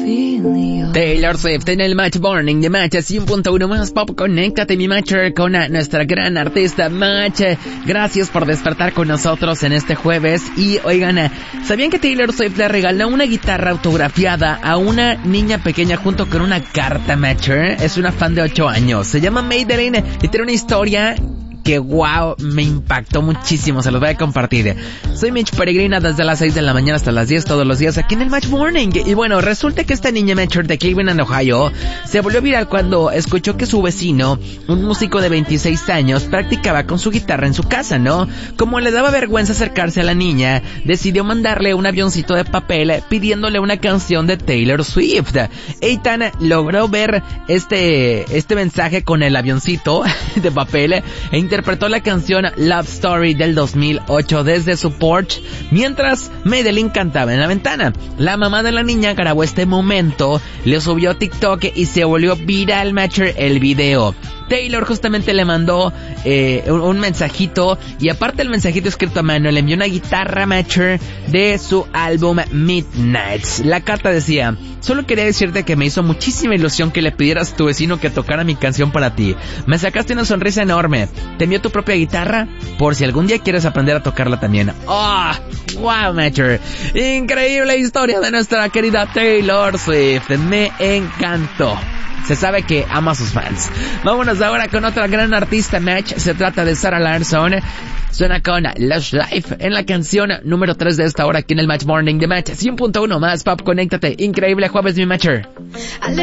Taylor Swift en el Match Morning de Match 100.1 más pop. Conéctate, mi Matcher, con nuestra gran artista Match. Gracias por despertar con nosotros en este jueves. Y oigan, ¿sabían que Taylor Swift le regaló una guitarra autografiada a una niña pequeña junto con una carta, Matcher? Es una fan de 8 años. Se llama Madeline y tiene una historia que wow, me impactó muchísimo, se los voy a compartir. Soy Mitch Peregrina desde las 6 de la mañana hasta las 10 todos los días aquí en el Match Morning. Y bueno, resulta que esta niña Matcher de Cleveland, Ohio, se volvió viral cuando escuchó que su vecino, un músico de 26 años, practicaba con su guitarra en su casa, ¿no? Como le daba vergüenza acercarse a la niña, decidió mandarle un avioncito de papel pidiéndole una canción de Taylor Swift. Ethan logró ver este mensaje con el avioncito de papel e interpretó la canción Love Story del 2008 desde su porch mientras Madeline cantaba en la ventana. La mamá de la niña grabó este momento, le subió a TikTok y se volvió viral, Matcher, el video. Taylor justamente le mandó un mensajito, y aparte del mensajito escrito a mano, le envió una guitarra, Matcher, de su álbum Midnights. La carta decía: solo quería decirte que me hizo muchísima ilusión que le pidieras a tu vecino que tocara mi canción para ti. Me sacaste una sonrisa enorme. Te envió tu propia guitarra por si algún día quieres aprender a tocarla también. ¡Oh! ¡Wow, Matcher! Increíble historia de nuestra querida Taylor Swift. Me encantó. Se sabe que ama a sus fans. Vámonos ahora con otra gran artista, Match. Se trata de Sarah Larsson. Suena con Lush Life en la canción número 3 de esta hora aquí en el Match Morning de Match 100.1 más pop. Conéctate. Increíble jueves, mi Matcher.